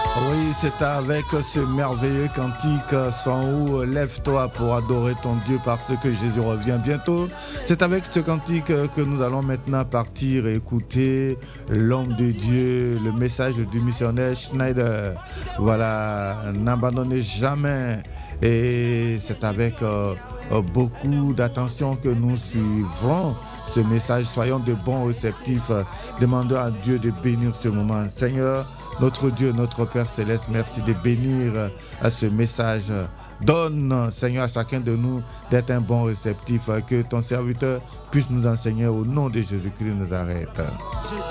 Oui, c'est avec ce merveilleux cantique sans où lève-toi pour adorer ton Dieu parce que Jésus revient bientôt. C'est avec ce cantique que nous allons maintenant partir et écouter l'homme de Dieu, le message du missionnaire Schneider. Voilà, n'abandonnez jamais. Et c'est avec beaucoup d'attention que nous suivrons ce message. Soyons de bons réceptifs. Demandons à Dieu de bénir ce moment. Seigneur, notre Dieu, notre Père Céleste, merci de bénir à ce message. Donne, Seigneur, à chacun de nous d'être un bon réceptif, que ton serviteur puisse nous enseigner au nom de Jésus-Christ nous arrête.